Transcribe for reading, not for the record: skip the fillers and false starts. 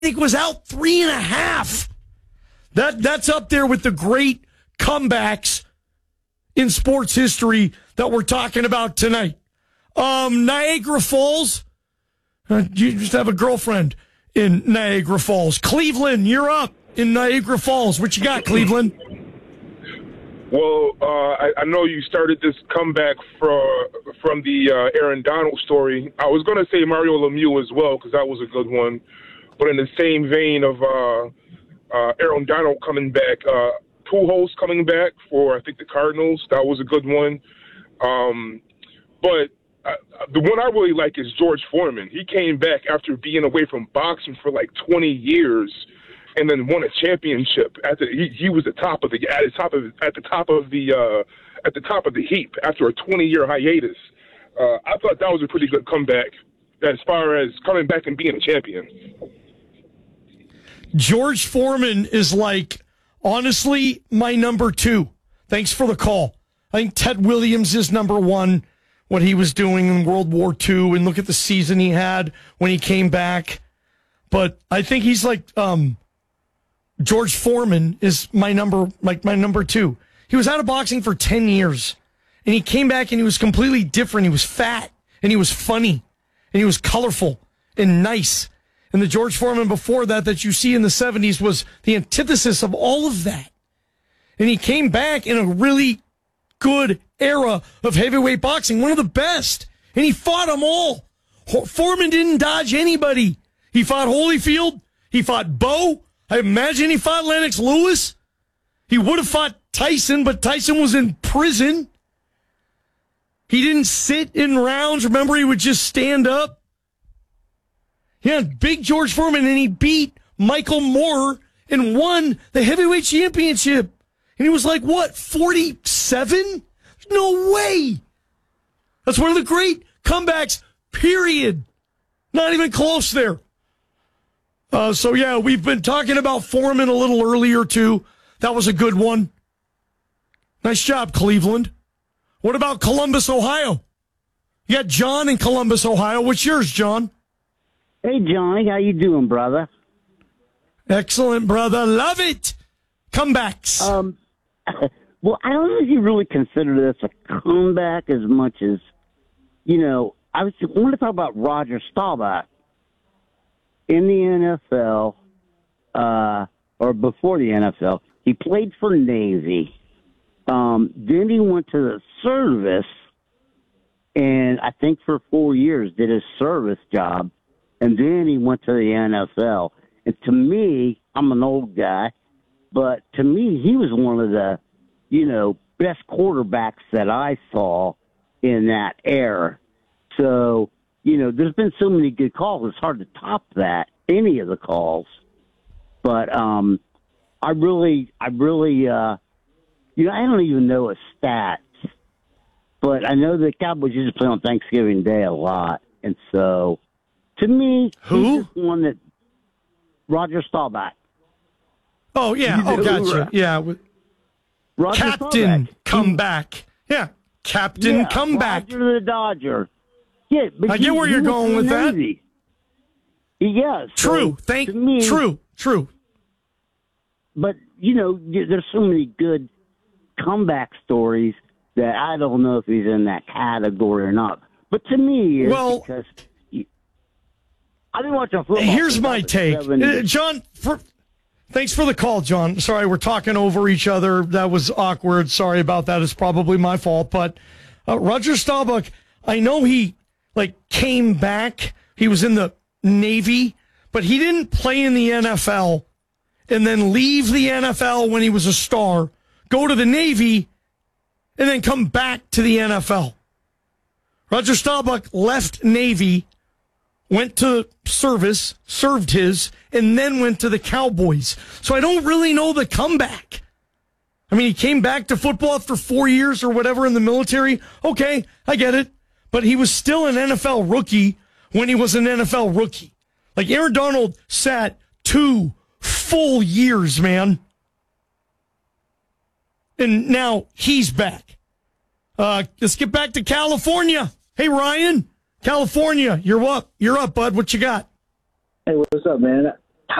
think was out 3.5. That's up there with the great comebacks in sports history that we're talking about tonight. Niagara Falls. You just have a girlfriend in Niagara Falls. Cleveland, you're up in Niagara Falls. What you got, Cleveland? Well, I know you started this comeback from the Aaron Donald story. I was going to say Mario Lemieux as well because that was a good one. But in the same vein of Aaron Donald coming back, Pujols coming back for, I think, the Cardinals, that was a good one. But the one I really like is George Foreman. He came back after being away from boxing for like 20 years. And then won a championship. He was at the top of the heap after a 20-year hiatus. I thought that was a pretty good comeback as far as coming back and being a champion. George Foreman is honestly, my number 2. Thanks for the call. I think Ted Williams is number 1. What he was doing in World War II, and look at the season he had when he came back. But I think he's George Foreman is my number 2. He was out of boxing for 10 years, and he came back and he was completely different. He was fat, and he was funny, and he was colorful and nice. And the George Foreman before that you see in the 70s was the antithesis of all of that. And he came back in a really good era of heavyweight boxing, one of the best. And he fought them all. Foreman didn't dodge anybody. He fought Holyfield. He fought Bo. I imagine he fought Lennox Lewis. He would have fought Tyson, but Tyson was in prison. He didn't sit in rounds. Remember, he would just stand up. Yeah, big George Foreman, and he beat Michael Moorer and won the heavyweight championship. And he was 47? No way. That's one of the great comebacks, period. Not even close there. We've been talking about Foreman a little earlier, too. That was a good one. Nice job, Cleveland. What about Columbus, Ohio? You got John in Columbus, Ohio. What's yours, John? Hey, Johnny. How you doing, brother? Excellent, brother. Love it. Comebacks. Well, I don't know if you really consider this a comeback as much as, I want to talk about Roger Staubach. In the NFL, or before the NFL, he played for Navy. Then he went to the service, and I think for 4 years did his service job, and then he went to the NFL. And to me, I'm an old guy, but to me, he was one of the, best quarterbacks that I saw in that era. So, there's been so many good calls. It's hard to top that, any of the calls. But I really, I don't even know his stats. But I know the Cowboys used to play on Thanksgiving Day a lot. And so, to me, he's just one that Roger Staubach. Oh, yeah. Oh, gotcha. Yeah. Roger Captain Staubach. Comeback. Yeah. Captain Comeback. Roger the Dodger. Yeah, but I get where you're going with that. Yeah. True. True. But, there's so many good comeback stories that I don't know if he's in that category or not. But to me, because I've been watching football. Here's my take. John, thanks for the call, John. Sorry, we're talking over each other. That was awkward. Sorry about that. It's probably my fault. But Roger Staubach, I know he came back. He was in the Navy, but he didn't play in the NFL and then leave the NFL when he was a star, go to the Navy, and then come back to the NFL. Roger Staubach left Navy, went to service, served his, and then went to the Cowboys. So I don't really know the comeback. I mean, he came back to football after 4 years or whatever in the military. Okay, I get it. But he was still an NFL rookie when he was an NFL rookie. Aaron Donald sat 2 full years, man. And now he's back. Let's get back to California. Hey, Ryan, California, you're up. You're up, bud. What you got? Hey, what's up, man?